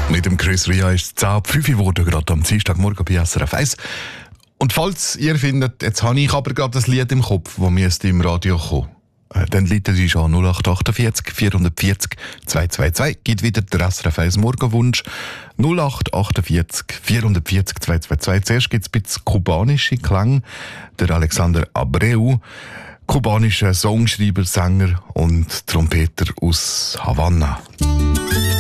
Mit dem Chris Ria ist es 10:05 geworden, gerade am Dienstagmorgen bei SRF 1. Und falls ihr findet, jetzt habe ich aber gerade das Lied im Kopf, das müsste im Radio kommen, dann leitet es an 0848 440 222. Gibt wieder der SRF 1 Morgenwunsch 0848 440 222. Zuerst gibt es ein bisschen kubanische Klang. Der Alexander Abreu, kubanischer Songschreiber, Sänger und Trompeter aus Havanna.